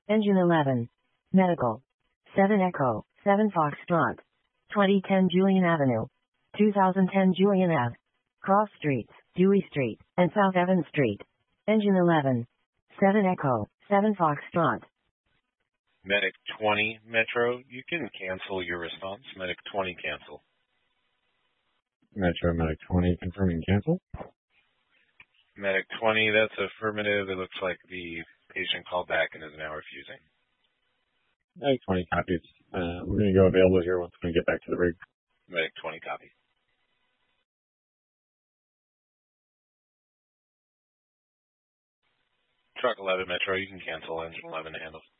Engine 11. Medical. 7 Echo, 7 Foxtrot. 2010 Julian Avenue. 2010 Julian Ave. Cross Streets, Dewey Street, and South Evans Street. Engine 11. 7 Echo, 7 Foxtrot. Medic 20 Metro, you can cancel your response. Medic 20 cancel. Metro, Medic 20 confirming cancel. Medic 20, that's affirmative. It looks like the patient called back and is now refusing. Medic 20 copies. We're going to go available here once we get back to the rig. Medic 20 copy. Truck 11 Metro, you can cancel. Engine 11 handles.